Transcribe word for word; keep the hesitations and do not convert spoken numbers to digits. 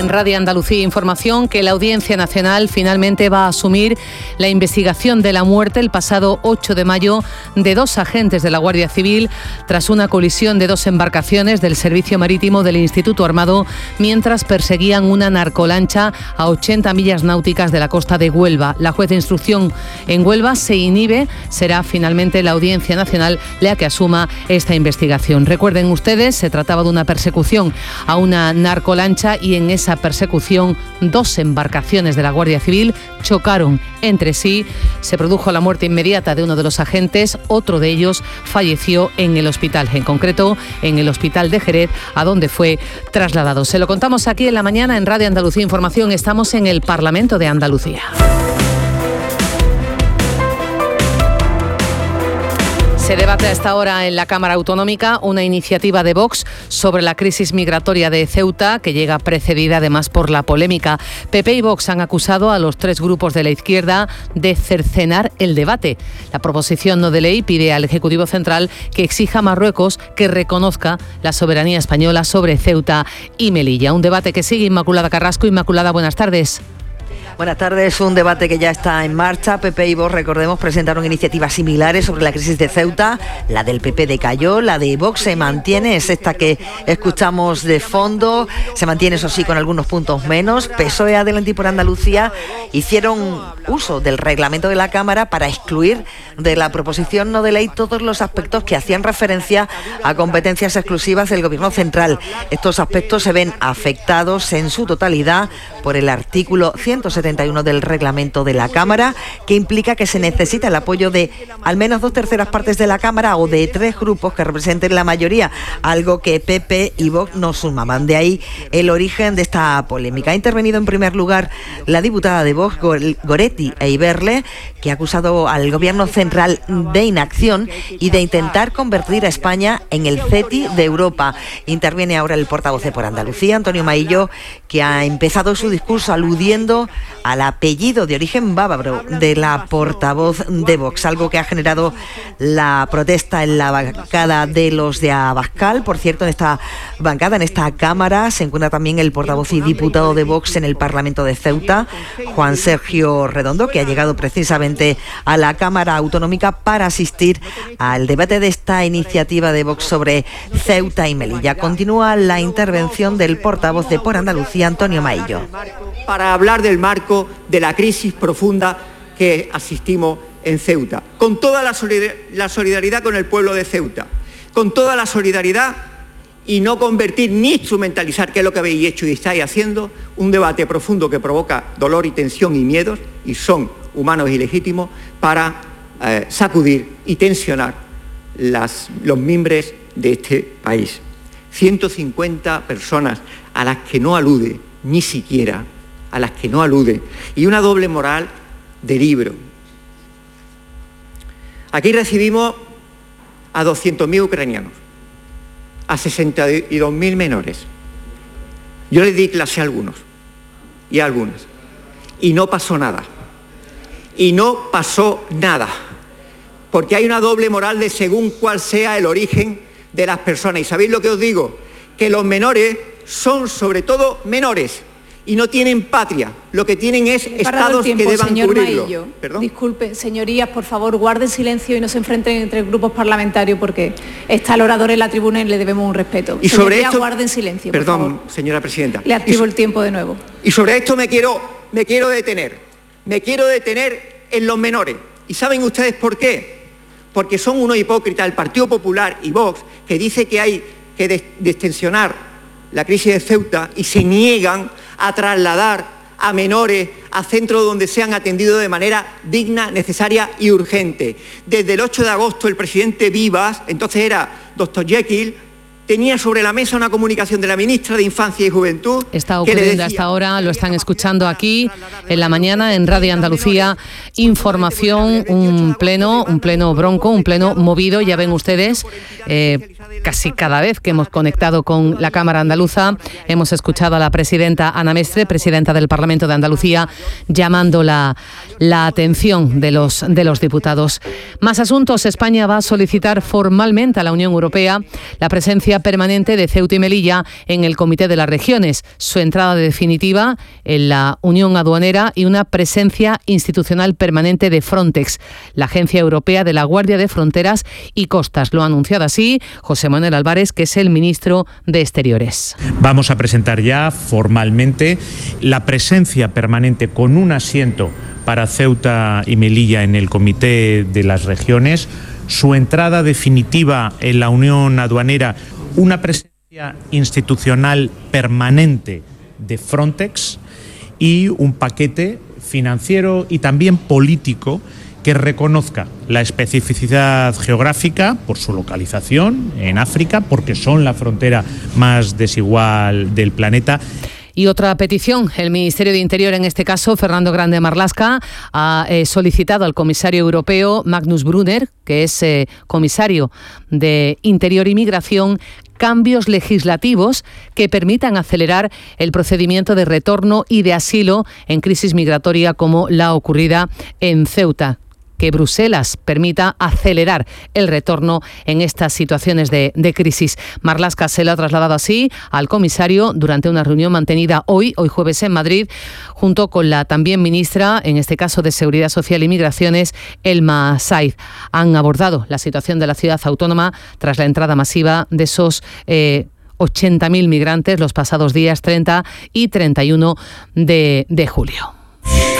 Radio Andalucía Información que la Audiencia Nacional finalmente va a asumir la investigación de la muerte el pasado ocho de mayo de dos agentes de la Guardia Civil tras una colisión de dos embarcaciones del Servicio Marítimo del Instituto Armado mientras perseguían una narcolancha a ochenta millas náuticas de la costa de Huelva. La juez de instrucción en Huelva se inhibe, será finalmente la Audiencia Nacional la que asuma esta investigación. Recuerden ustedes, se trataba de una persecución a una narcolancha y en esa persecución dos embarcaciones de la Guardia Civil chocaron entre sí. Se produjo la muerte inmediata de uno de los agentes, otro de ellos falleció en el hospital, en concreto en el hospital de Jerez, a donde fue trasladado. Se lo contamos aquí en la mañana en Radio Andalucía Información. Estamos en el Parlamento de Andalucía. Se debate a esta hora en la Cámara Autonómica una iniciativa de Vox sobre la crisis migratoria de Ceuta, que llega precedida además por la polémica. P P y Vox han acusado a los tres grupos de la izquierda de cercenar el debate. La proposición no de ley pide al Ejecutivo Central que exija a Marruecos que reconozca la soberanía española sobre Ceuta y Melilla. Un debate que sigue. Inmaculada Carrasco. Inmaculada, buenas tardes. Buenas tardes, un debate que ya está en marcha. P P y Vox, recordemos, presentaron iniciativas similares sobre la crisis de Ceuta. La del P P decayó, la de Vox se mantiene, es esta que escuchamos de fondo. Se mantiene, eso sí, con algunos puntos menos. P S O E, Adelante y por Andalucía hicieron uso del reglamento de la Cámara para excluir de la proposición no de ley todos los aspectos que hacían referencia a competencias exclusivas del Gobierno central. Estos aspectos se ven afectados en su totalidad por el artículo ciento setenta y uno del reglamento de la Cámara, que implica que se necesita el apoyo de al menos dos terceras partes de la Cámara o de tres grupos que representen la mayoría, algo que P P y Vox no sumaban. De ahí el origen de esta polémica. Ha intervenido en primer lugar la diputada de Vox, Goretti Eiberle, que ha acusado al Gobierno central de inacción y de intentar convertir a España en el C E T I de Europa. Interviene ahora el portavoz de Por Andalucía, Antonio Maillo, que ha empezado su discurso aludiendo al apellido de origen bávaro de la portavoz de Vox, algo que ha generado la protesta en la bancada de los de Abascal. Por cierto, en esta bancada, en esta Cámara, se encuentra también el portavoz y diputado de Vox en el Parlamento de Ceuta, Juan Sergio Redondo, que ha llegado precisamente a la Cámara Autonómica para asistir al debate de esta iniciativa de Vox sobre Ceuta y Melilla. Continúa la intervención del portavoz de Por Andalucía, Antonio Maillo. Para hablar del marco de la crisis profunda que asistimos en Ceuta, con toda la solidaridad con el pueblo de Ceuta, con toda la solidaridad y no convertir ni instrumentalizar, que es lo que habéis hecho y estáis haciendo, un debate profundo que provoca dolor y tensión y miedos, y son humanos y legítimos, para eh, sacudir y tensionar las, los mimbres de este país. ciento cincuenta personas a las que no alude, ni siquiera a las que no alude, y una doble moral de libro. Aquí recibimos a doscientos mil ucranianos, a sesenta y dos mil menores. Yo les di clase a algunos y a algunas, y no pasó nada. Y no pasó nada, porque hay una doble moral de según cuál sea el origen de las personas. ¿Y sabéis lo que os digo? Que los menores son sobre todo menores y no tienen patria, lo que tienen es estados tiempo, que deban cubrirlo. Disculpe, señorías, por favor, guarden silencio y no se enfrenten entre grupos parlamentarios, porque está el orador en la tribuna y le debemos un respeto. Y señorías, sobre esto, guarden silencio, perdón, por favor. Señora presidenta. Le activo so, el tiempo de nuevo. Y sobre esto me quiero, me quiero detener, me quiero detener en los menores. ¿Y saben ustedes por qué? Porque son unos hipócritas, el Partido Popular y Vox, que dice que hay que destensionar la crisis de Ceuta y se niegan a trasladar a menores a centros donde sean atendidos de manera digna, necesaria y urgente. Desde el ocho de agosto el presidente Vivas, entonces era doctor Jekyll, tenía sobre la mesa una comunicación de la ministra de Infancia y Juventud. Está ocurriendo hasta ahora, lo están escuchando aquí en la mañana en Radio Andalucía Información, un pleno, un pleno bronco, un pleno movido, ya ven ustedes, eh, casi cada vez que hemos conectado con la Cámara Andaluza, hemos escuchado a la presidenta Ana Mestre, presidenta del Parlamento de Andalucía, llamando la, la atención de los, de los diputados. Más asuntos. España va a solicitar formalmente a la Unión Europea la presencia permanente de Ceuta y Melilla en el Comité de las Regiones, su entrada definitiva en la Unión Aduanera y una presencia institucional permanente de Frontex, la Agencia Europea de la Guardia de Fronteras y Costas. Lo ha anunciado así José Manuel Álvarez, que es el ministro de Exteriores. Vamos a presentar ya formalmente la presencia permanente con un asiento para Ceuta y Melilla en el Comité de las Regiones, su entrada definitiva en la Unión Aduanera, una presencia institucional permanente de Frontex y un paquete financiero y también político que reconozca la especificidad geográfica por su localización en África, porque son la frontera más desigual del planeta. Y otra petición, el Ministerio de Interior, en este caso, Fernando Grande Marlaska, ha eh, solicitado al comisario europeo Magnus Brunner, que es eh, comisario de Interior y Migración, cambios legislativos que permitan acelerar el procedimiento de retorno y de asilo en crisis migratoria como la ocurrida en Ceuta. Que Bruselas permita acelerar el retorno en estas situaciones de, de crisis. Marlaska se lo ha trasladado así al comisario durante una reunión mantenida hoy, hoy jueves en Madrid, junto con la también ministra, en este caso de Seguridad Social y Migraciones, Elma Saiz. Han abordado la situación de la ciudad autónoma tras la entrada masiva de esos eh, ochenta mil migrantes los pasados días treinta y treinta y uno de, de julio.